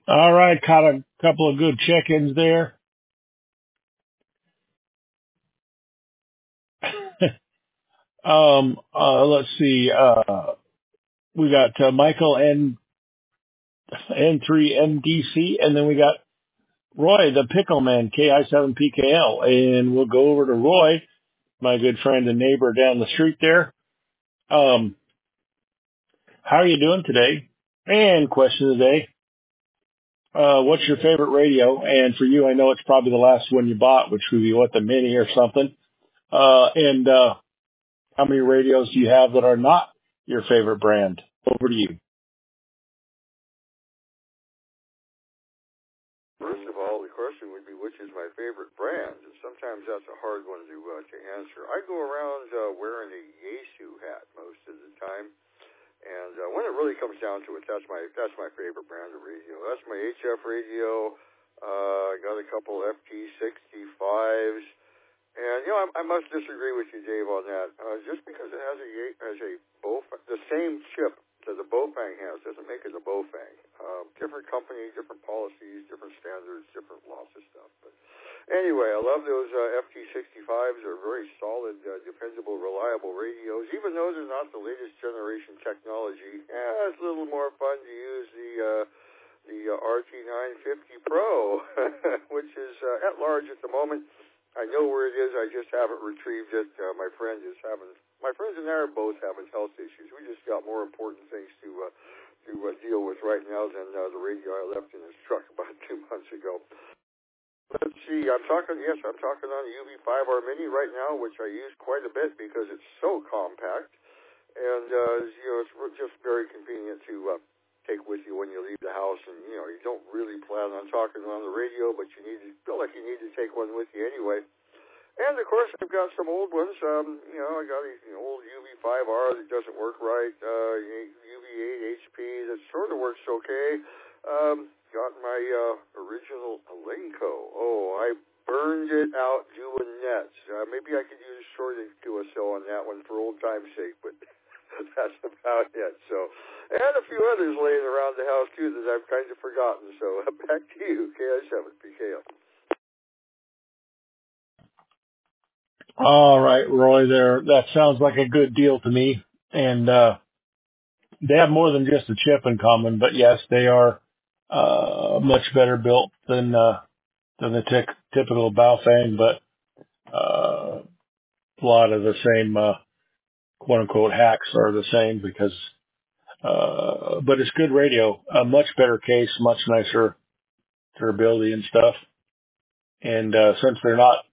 All right, caught a couple of good check-ins there. Let's see. We got Michael N3MDC, and then we got Roy, the Pickle Man, KI7PKL, and we'll go over to Roy, my good friend and neighbor down the street there. Um, how are you doing today? And question of the day. What's your favorite radio? And for you, I know it's probably the last one you bought, which would be the Mini or something. And how many radios do you have that are not your favorite brand? Over to you. First of all, the question would be, which is my favorite brand? And sometimes that's a hard one to answer. I go around wearing a Yaesu hat most of the time. And when it really comes down to it, that's my favorite brand of radio. That's my HF radio. I got a couple FT65s, and I must disagree with you, Dave, on that. Just because it has a Bofang, the same chip that the Bofang has, doesn't make it a Bofang. Different company, different policies, different standards, different lots of stuff. But anyway, I love those FT65s. They're very solid, dependable, reliable radios. Even though they're not the latest generation technology, it's a little more fun to use the RT950 Pro, which is at large at the moment. I know where it is. I just haven't retrieved it. My friends and I are both having health issues. We just got more important things to deal with right now than the radio I left in his truck about 2 months ago. Let's see. I'm talking on the UV5R Mini right now, which I use quite a bit because it's so compact, and it's just very convenient to take with you when you leave the house. And you don't really plan on talking on the radio, but feel like you need to take one with you anyway. And of course, I've got some old ones. I got an old UV5R that doesn't work right. UV8 HP that sort of works okay. Got my original Elenco. Oh, I burned it out doing nets. Maybe I could use short QSL on that one for old time's sake, but that's about it. So, and a few others laying around the house too that I've kind of forgotten. So back to you, KI7PKL. All right, Roy, that sounds like a good deal to me. And they have more than just a chip in common, but yes, they are much better built than the typical Baofeng, but a lot of the same quote unquote hacks are the same because but it's good radio, a much better case, much nicer durability and stuff. And since they're not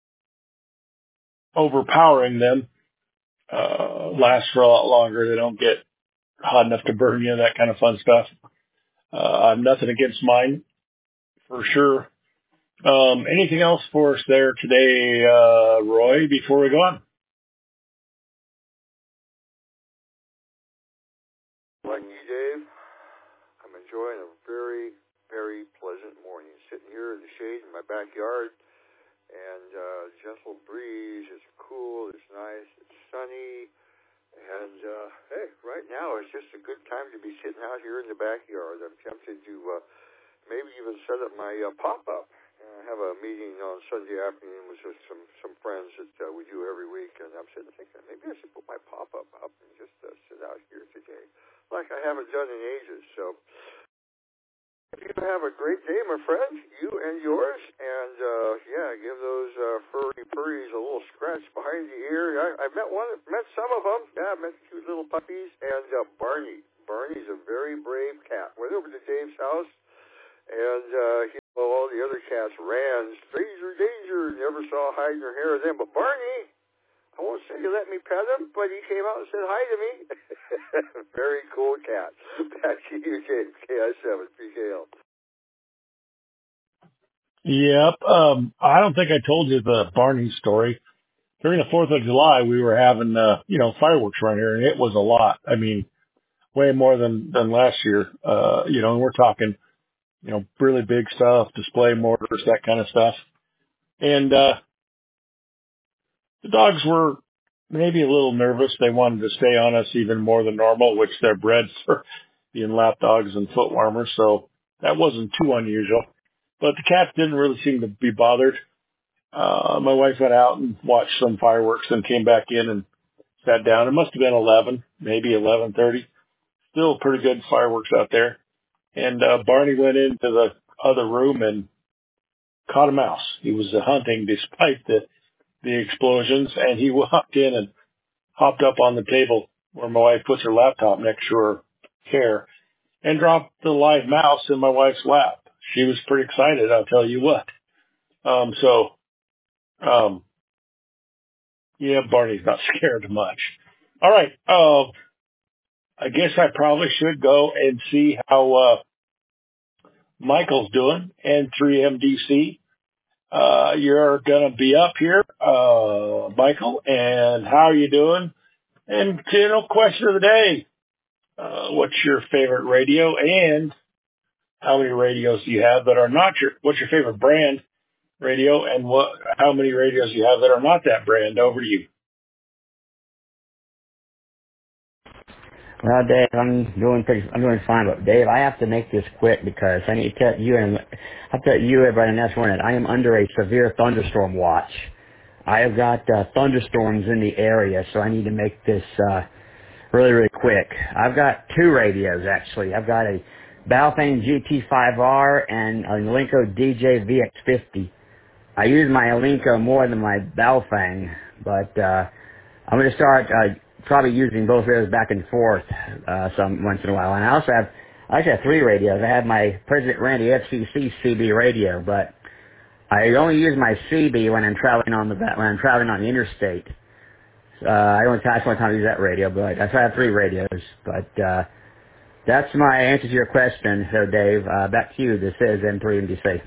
overpowering them, last for a lot longer. They don't get hot enough to burn you, that kind of fun stuff. I have nothing against mine, for sure. Anything else for us there today, Roy, before we go on? Like you, Dave, I'm enjoying a very, very pleasant morning. Sitting here in the shade in my backyard, and gentle breeze. It's cool. It's nice. It's sunny. And, hey, right now it's just a good time to be sitting out here in the backyard. I'm tempted to maybe even set up my pop-up. I have a meeting on Sunday afternoon with some friends that we do every week, and I'm sitting thinking maybe I should put my pop-up up and just sit out here today like I haven't done in ages. So you have a great day, my friend, you and yours, and give those furry purries a little scratch behind the ear. I met some of them. Yeah, I met cute little puppies, and Barney. Barney's a very brave cat. Went over to Dave's house, and all the other cats ran. Stranger danger! Never saw a hide nor hair of them, but Barney, I won't say you let me pet him, but he came out and said hi to me. Very cool cat. Back to you, James, KI7PKL. Yep. I don't think I told you the Barney story. During the 4th of July, we were having, fireworks around here, and it was a lot. I mean, way more than last year. And we're talking, really big stuff, display mortars, that kind of stuff. And, the dogs were maybe a little nervous. They wanted to stay on us even more than normal, which they're bred for being lap dogs and foot warmers. So that wasn't too unusual. But the cats didn't really seem to be bothered. My wife went out and watched some fireworks and came back in and sat down. It must have been 11, maybe 11:30. Still pretty good fireworks out there. And Barney went into the other room and caught a mouse. He was hunting despite the explosions, and he walked in and hopped up on the table where my wife puts her laptop next to her chair and dropped the live mouse in my wife's lap. She was pretty excited, I'll tell you what. So, yeah, Barney's not scared much. All right. I guess I probably should go and see how Michael's doing, N3MDC. You're going to be up here, Michael, and how are you doing? And, question of the day, what's your favorite radio, and how many radios do you have that are not what's your favorite brand radio, and how many radios do you have that are not that brand? Over to you. Well, Dave, I'm doing fine, but Dave, I have to make this quick because I need to tell you everybody in this morning that I am under a severe thunderstorm watch. I have got thunderstorms in the area, so I need to make this really, really quick. I've got two radios, actually. I've got a Baofeng GT5R and a Elenco DJ VX50. I use my Elenco more than my Baofeng, but I'm going to start probably using both radios back and forth some once in a while. And I actually have three radios. I have my President Randy FCC CB radio, but I only use my CB when I'm traveling on the interstate. I only time to use that radio, but I have three radios. But that's my answer to your question. So, Dave, back to you. This is N3MDC.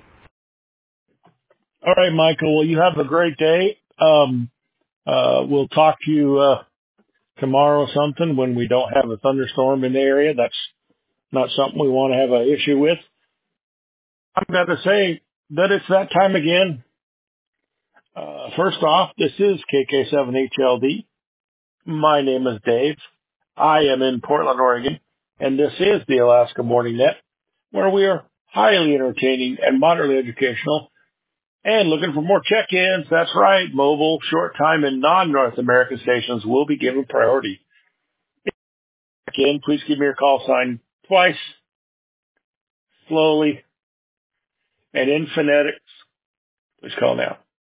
All right, Michael. Well, you have a great day. We'll talk to you tomorrow or something when we don't have a thunderstorm in the area. That's not something we want to have an issue with. I've got to say that it's that time again. First off, this is KK7HLD. My name is Dave. I am in Portland, Oregon, and this is the Alaska Morning Net, where we are highly entertaining and moderately educational and looking for more check-ins. That's right. Mobile, short time, and non-North American stations will be given priority. Again, please give me your call sign twice, slowly, and in phonetics. Please call now.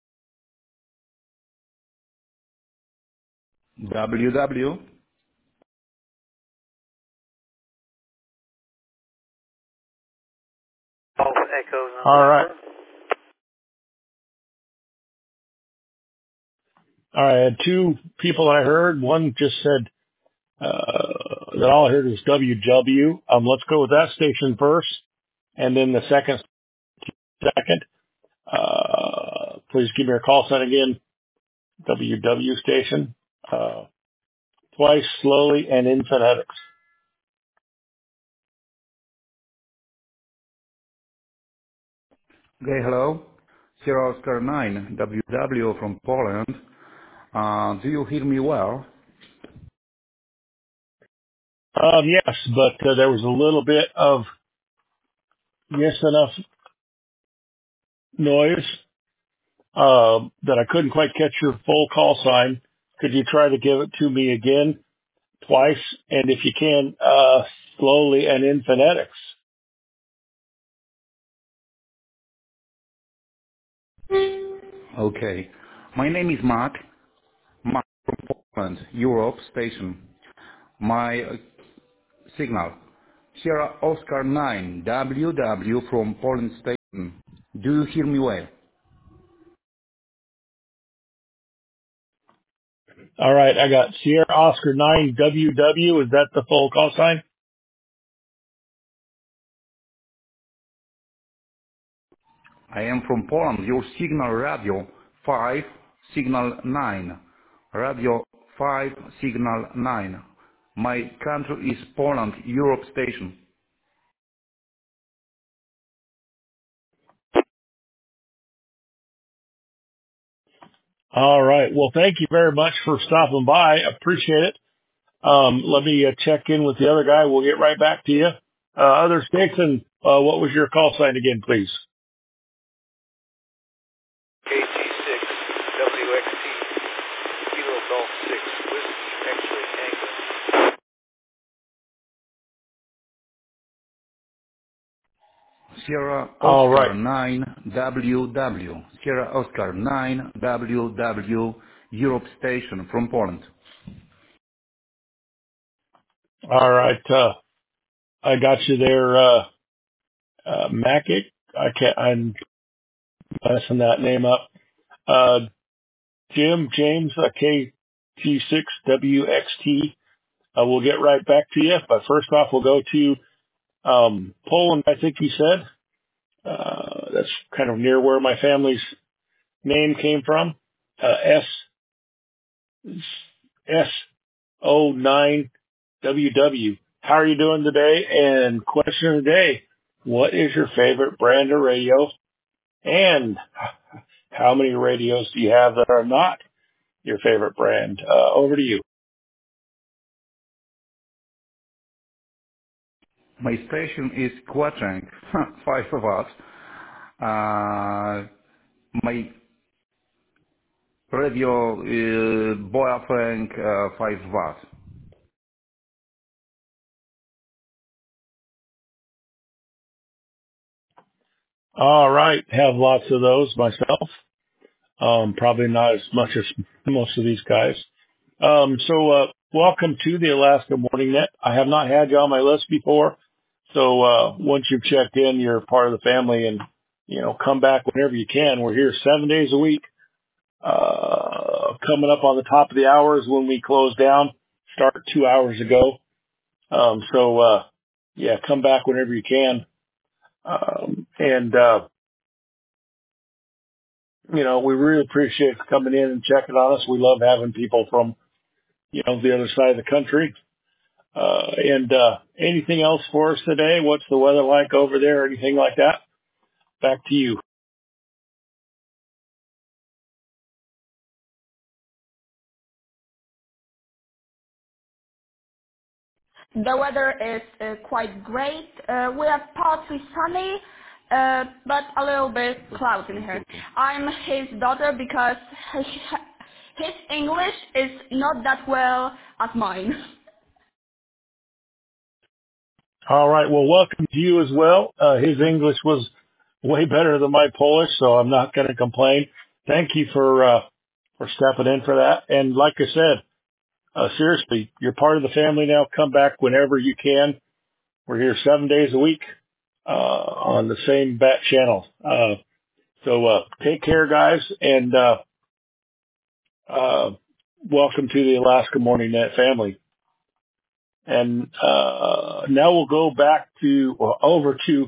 WW. All right. All right. I had two people I heard. One just said that all I heard was WW. Let's go with that station first, and then the second. Please give me your call sign again. WW station. Twice, slowly, and in phonetics. Okay, hello. Sierra Oscar 9, WW from Poland. Do you hear me well? Yes, but there was a little bit of enough noise that I couldn't quite catch your full call sign. Could you try to give it to me again twice? And if you can, slowly and in phonetics. Okay. My name is Mark from Poland, Europe station. My signal, Sierra Oscar 9, WW from Poland station. Do you hear me well? All right, I got Sierra Oscar 9 WW. Is that the full call sign? I am from Poland. Your signal radio 5, signal 9. Radio 5, signal 9. My country is Poland, Europe station. All right. Well, thank you very much for stopping by. Appreciate it. Let me check in with the other guy. We'll get right back to you. Other station What was your call sign again, please? KG6 WXT Kilo Golf 6 Whiskey X-Ray Tango. Sierra All Oscar right. 9WW. Sierra Oscar 9WW, Europe Station from Poland. All right. I got you there, Macic. I'm messing that name up. Jim, James, KG6WXT. We'll get right back to you. But first off, we'll go to Poland, I think you said. That's kind of near where my family's name came from. S09WW. How are you doing today? And question of the day, what is your favorite brand of radio? And how many radios do you have that are not your favorite brand? Over to you. My station is Quadrant, 5 watts. My radio Boafeng 5 watts. All right. Have lots of those myself. Probably not as much as most of these guys. Welcome to the Alaska Morning Net. I have not had you on my list before. So, once you've checked in, you're part of the family and, come back whenever you can. We're here 7 days a week. Coming up on the top of the hours when we close down, start 2 hours ago. Come back whenever you can. We really appreciate you coming in and checking on us. We love having people from, the other side of the country. Anything else for us today? What's the weather like over there? Anything like that? Back to you. The weather is quite great. We have partly sunny, but a little bit cloudy in here. I'm his daughter because his English is not that well as mine. All right. Well, welcome to you as well. His English was way better than my Polish, so I'm not going to complain. Thank you for stepping in for that. And like I said, seriously, you're part of the family now. Come back whenever you can. We're here 7 days a week, on the same bat channel. Take care, guys, and, welcome to the Alaska Morning Net family. And, now we'll go back over to,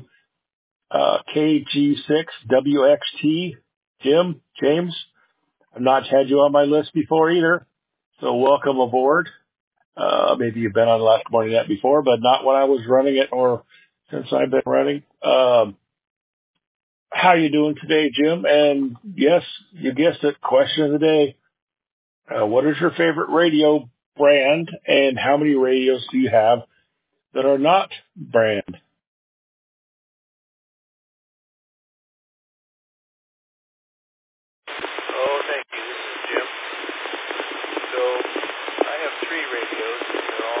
KG6WXT. Jim, James, I've not had you on my list before either. So welcome aboard. Maybe you've been on Alaska Morning Net before, but not when I was running it or since I've been running. How are you doing today, Jim? And yes, you guessed it. Question of the day. What is your favorite radio brand and how many radios do you have that are not brand?